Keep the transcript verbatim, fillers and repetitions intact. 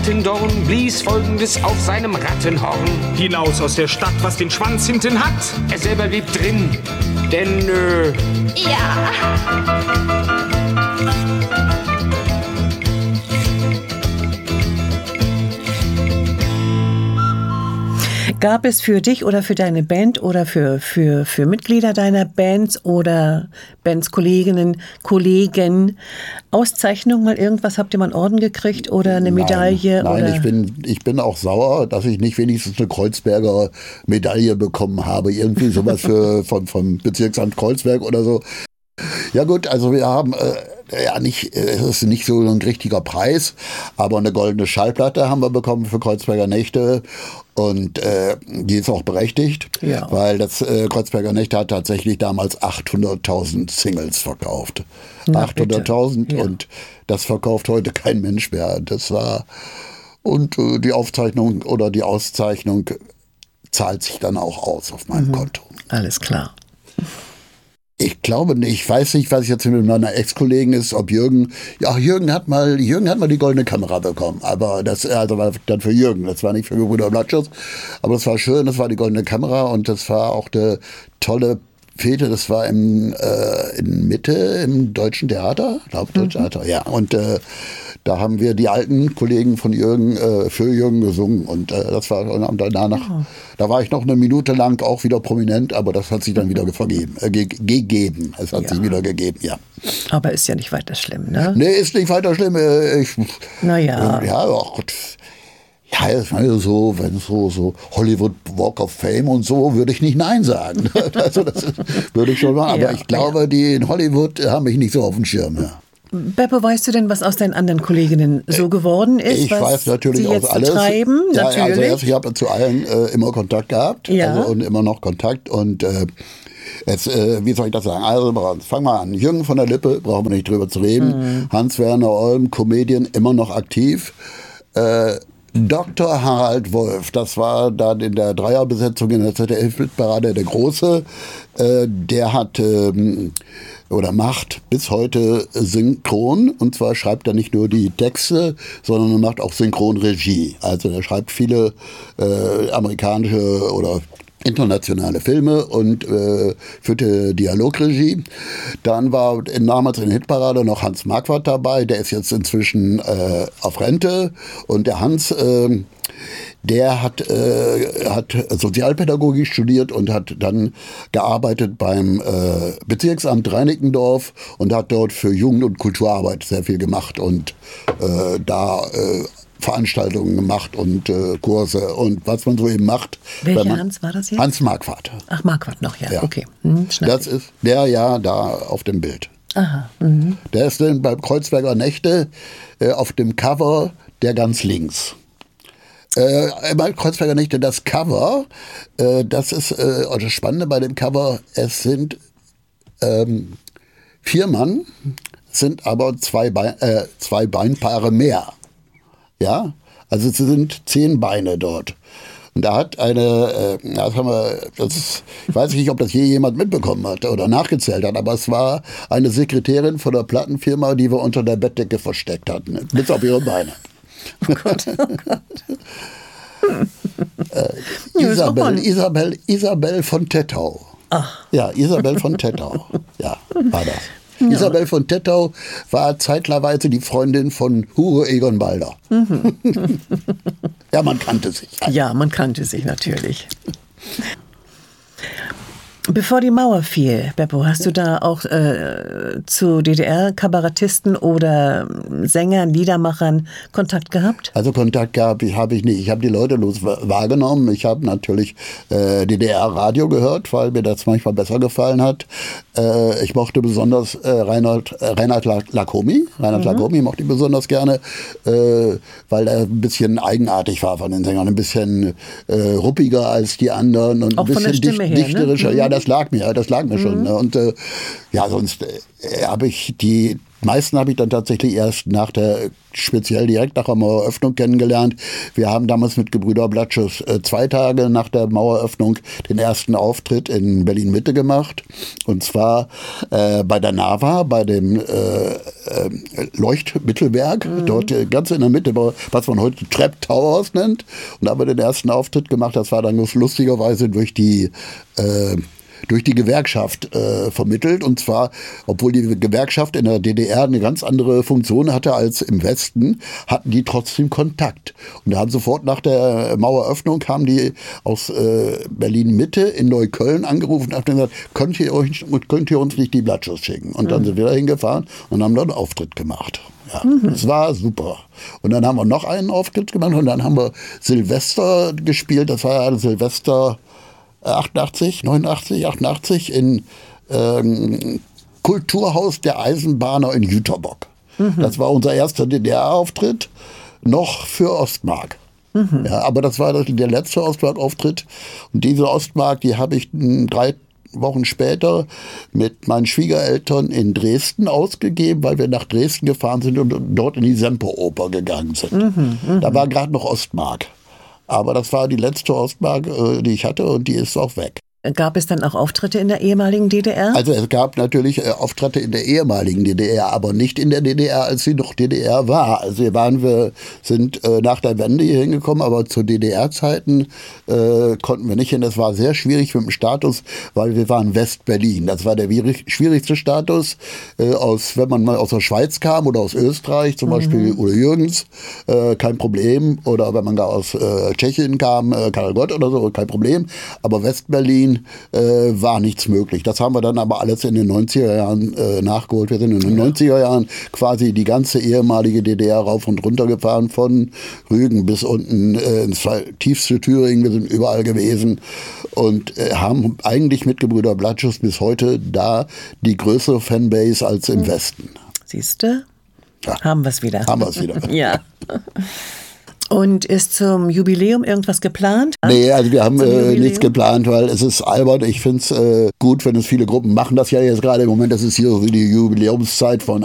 Attendorn blies Folgendes auf seinem Rattenhorn. Hinaus aus der Stadt, was den Schwanz hinten hat. Er selber blieb drin, denn, äh... Ja. Gab es für dich oder für deine Band oder für, für, für Mitglieder deiner Bands oder Bandskolleginnen, Kollegen Auszeichnungen, mal irgendwas? Habt ihr mal einen Orden gekriegt oder eine Medaille? Nein, nein oder? Ich, bin, ich bin auch sauer, dass ich nicht wenigstens eine Kreuzberger Medaille bekommen habe. Irgendwie sowas für, vom, vom Bezirksamt Kreuzberg oder so. Ja gut, also wir haben... Äh, Ja, nicht, es ist nicht so ein richtiger Preis, aber eine goldene Schallplatte haben wir bekommen für Kreuzberger Nächte und äh, die ist auch berechtigt, ja. weil das äh, Kreuzberger Nächte hat tatsächlich damals achthunderttausend Singles verkauft. achthunderttausend ja. Und das verkauft heute kein Mensch mehr. Das war und äh, die Aufzeichnung oder die Auszeichnung zahlt sich dann auch aus auf meinem mhm. Konto. Alles klar. Ich glaube nicht, ich weiß nicht, was jetzt mit meiner Ex-Kollegen ist, ob Jürgen, ja, Jürgen hat mal, Jürgen hat mal die goldene Kamera bekommen, aber das, also war dann für Jürgen, das war nicht für Gebrüder Blattschuss, aber das war schön, das war die goldene Kamera und das war auch eine tolle Fete, das war im, äh, in Mitte im Deutschen Theater, glaube Deutschen mhm. Theater, ja, und äh, da haben wir die alten Kollegen von Jürgen äh, für Jürgen gesungen und äh, das war und danach, oh. da war ich noch eine Minute lang auch wieder prominent, aber das hat sich dann wieder vergeben, äh, ge- gegeben, es hat ja. sich wieder gegeben, ja. Aber ist ja nicht weiter schlimm, ne? Nee, ist nicht weiter schlimm. Ich, naja. Äh, ja, ach Gott. Ja, das war so, wenn so, so Hollywood Walk of Fame und so, würde ich nicht Nein sagen. Also das würde ich schon machen. Aber ja, ich glaube, ja. die in Hollywood haben mich nicht so auf dem Schirm. Ja. Beppo, weißt du denn, was aus deinen anderen Kolleginnen so geworden ist? Ich was weiß natürlich sie aus jetzt alles. Betreiben? Ja, natürlich. also erst, ich habe zu allen äh, immer Kontakt gehabt ja. also, und immer noch Kontakt. Und äh, jetzt, äh, wie soll ich das sagen? Also fangen wir an. Jürgen von der Lippe, brauchen wir nicht drüber zu reden. Mhm. Hans-Werner Olm, Comedian, immer noch aktiv. Äh, Doktor Harald Wolf, das war dann in der Dreierbesetzung in der Z D F-Parade der Große. Äh, der hat ähm, oder macht bis heute Synchron. Und zwar schreibt er nicht nur die Texte, sondern er macht auch Synchronregie. Also er schreibt viele äh, amerikanische oder internationale Filme und äh, führte Dialogregie. Dann war in, damals in der Hitparade noch Hans Marquardt dabei, der ist jetzt inzwischen äh, auf Rente. Und der Hans, äh, der hat, äh, hat Sozialpädagogik studiert und hat dann gearbeitet beim äh, Bezirksamt Reinickendorf und hat dort für Jugend- und Kulturarbeit sehr viel gemacht und äh, da äh, Veranstaltungen gemacht und äh, Kurse und was man so eben macht. Welcher man, Hans war das jetzt? Hans Marquardt. Ach, Marquardt noch, ja, ja. okay. Hm, das ist der ja da auf dem Bild. Aha. Mhm. Der ist dann beim Kreuzberger Nächte äh, auf dem Cover der ganz links. Äh, bei Kreuzberger Nächte das Cover, äh, das ist äh, das Spannende bei dem Cover, es sind ähm, vier Mann, sind aber zwei, Bein, äh, zwei Beinpaare mehr. Ja, also es sind zehn Beine dort. Und da hat eine, äh, das haben wir, das ist, ich weiß nicht, ob das je jemand mitbekommen hat oder nachgezählt hat, aber es war eine Sekretärin von der Plattenfirma, die wir unter der Bettdecke versteckt hatten, bis auf ihre Beine. Oh Gott, oh Gott. äh, Isabel, Isabel, Isabel von Tettau. Ach. Ja, Isabel von Tettau. Ja, war das. Ja. Isabel von Tettau war zeitweise die Freundin von Hugo Egon Balder. Mhm. Ja, man kannte sich. Ja, man kannte sich natürlich. Bevor die Mauer fiel, Beppo, hast du da auch äh, zu D D R-Kabarettisten oder Sängern, Liedermachern Kontakt gehabt? Also Kontakt gehabt habe ich nicht. Ich habe die Leute los wahrgenommen. Ich habe natürlich äh, D D R-Radio gehört, weil mir das manchmal besser gefallen hat. Äh, ich mochte besonders äh, Reinhard, äh, Reinhard Lacomi. Reinhard mhm. Lacomi mochte ich besonders gerne, äh, weil er ein bisschen eigenartig war von den Sängern. Ein bisschen äh, ruppiger als die anderen und auch ein bisschen dicht, her, dichterischer. Ne? Ja, das lag mir, das lag mir mhm. schon. Ne? Und äh, ja, sonst äh, habe ich die meisten habe ich dann tatsächlich erst nach der, speziell direkt nach der Maueröffnung kennengelernt. Wir haben damals mit Gebrüder Blattschuss äh, zwei Tage nach der Maueröffnung den ersten Auftritt in Berlin-Mitte gemacht. Und zwar äh, bei der NAVA, bei dem äh, äh, Leuchtmittelwerk, mhm. dort äh, ganz in der Mitte, was man heute Trap Towers nennt. Und da haben wir den ersten Auftritt gemacht. Das war dann lustigerweise durch die äh, durch die Gewerkschaft äh, vermittelt. Und zwar, obwohl die Gewerkschaft in der D D R eine ganz andere Funktion hatte als im Westen, hatten die trotzdem Kontakt. Und da haben sofort nach der Maueröffnung haben die aus äh, Berlin-Mitte in Neukölln angerufen und haben gesagt, könnt ihr, euch, könnt ihr uns nicht die Blattschuss schicken? Und dann mhm. sind wir da hingefahren und haben dann einen Auftritt gemacht. Ja, mhm. Das war super. Und dann haben wir noch einen Auftritt gemacht und dann haben wir Silvester gespielt. Das war ja Silvester achtundachtzig, neunundachtzig, achtundachtzig in ähm, Kulturhaus der Eisenbahner in Jüterbock. Mhm. Das war unser erster D D R-Auftritt, noch für Ostmark. Mhm. Ja, aber das war der letzte Ostmark-Auftritt. Und diese Ostmark, die habe ich drei Wochen später mit meinen Schwiegereltern in Dresden ausgegeben, weil wir nach Dresden gefahren sind und dort in die Semperoper gegangen sind. Mhm, mh. Da war gerade noch Ostmark. Aber das war die letzte Ostmark, die ich hatte, und die ist auch weg. Gab es dann auch Auftritte in der ehemaligen D D R? Also es gab natürlich äh, Auftritte in der ehemaligen D D R, aber nicht in der D D R, als sie noch D D R war. Also wir waren, wir sind äh, nach der Wende hier hingekommen, aber zu D D R-Zeiten äh, konnten wir nicht hin. Das war sehr schwierig mit dem Status, weil wir waren West-Berlin. Das war der schwierigste Status, äh, aus, wenn man mal aus der Schweiz kam oder aus Österreich, zum mhm. Beispiel Udo Jürgens, äh, kein Problem. Oder wenn man gar aus äh, Tschechien kam, äh, Karel Gott oder so, kein Problem. Aber West-Berlin Äh, war nichts möglich. Das haben wir dann aber alles in den neunziger Jahren äh, nachgeholt. Wir sind in den neunziger Jahren quasi die ganze ehemalige D D R rauf und runter gefahren, von Rügen bis unten äh, ins tiefste Thüringen. Wir sind überall gewesen und äh, haben eigentlich mit Gebrüder Blattschuss bis heute da die größere Fanbase als im Westen. Siehst du? Ja. Haben wir es wieder. Haben wir es wieder. Ja. Und ist zum Jubiläum irgendwas geplant? Nee, also wir haben äh, nichts geplant, weil es ist albern. Ich finde es äh, gut, wenn es viele Gruppen machen das ja jetzt gerade im Moment. Das ist hier so die Jubiläumszeit von